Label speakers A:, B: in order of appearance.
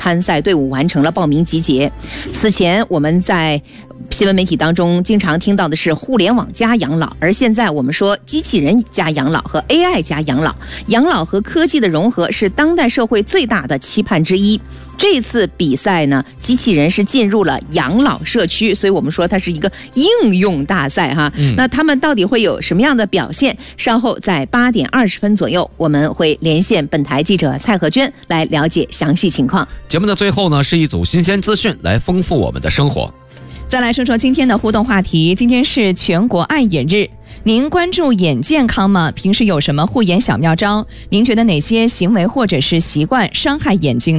A: 参赛队伍完成了报名集结。此前我们在新闻媒体当中经常听到的是互联网加养老，而现在我们说机器人加养老和 AI 加养老，养老和科技的融合是当代社会最大的期盼之一。这次比赛呢，机器人是进入了养老社区，所以我们说它是一个应用大赛哈。那他们到底会有什么样的表现？稍后在8点20分左右，我们会连线本台记者蔡和娟来了解详细情况。
B: 节目的最后呢，是一组新鲜资讯来丰富我们的生活。
C: 再来说说今天的互动话题，今天是全国爱眼日。您关注眼健康吗？平时有什么护眼小妙招？您觉得哪些行为或者是习惯伤害眼睛